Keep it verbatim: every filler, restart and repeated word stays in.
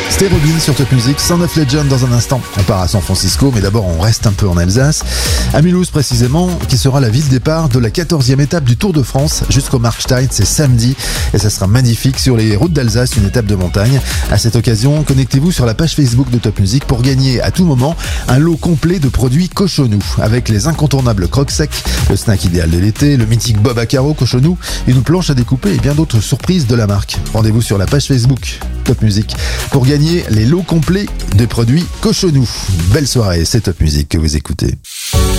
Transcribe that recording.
C'était Robin sur Top Music, Sound of Legend dans un instant. On part à San Francisco, mais d'abord on reste un peu en Alsace. À Mulhouse précisément, qui sera la ville départ de la quatorzième étape du Tour de France jusqu'au Markstein, c'est samedi. Et ça sera magnifique sur les routes d'Alsace, une étape de montagne. À cette occasion, connectez-vous sur la page Facebook de Top Music pour gagner à tout moment un lot complet de produits Cochonou, avec les incontournables crocs secs, le snack idéal de l'été, le mythique Bob à carreaux Cochonou, une planche à découper et bien d'autres surprises de la marque. Rendez-vous sur la page Facebook Top Music pour gagner les lots complets de produits Cochonou. Belle soirée, c'est Top Music que vous écoutez.